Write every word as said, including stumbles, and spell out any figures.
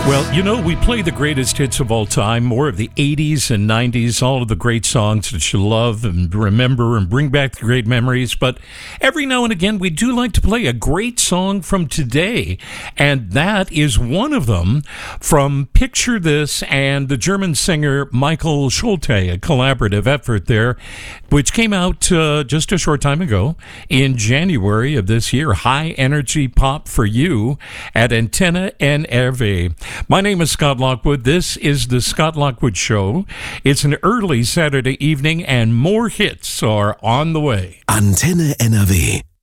Well, you know, we play the greatest hits of all time, more of the eighties and nineties, all of the great songs that you love and remember and bring back the great memories. But every now and again, we do like to play a great song from today. And that is one of them from Picture This and the German singer Michael Schulte, a collaborative effort there, which came out uh, just a short time ago in January of this year. High Energy Pop for You at Antenne N R V. My name is Scott Lockwood. This is the Scott Lockwood Show. It's an early Saturday evening, and more hits are on the way. Antenne N R W.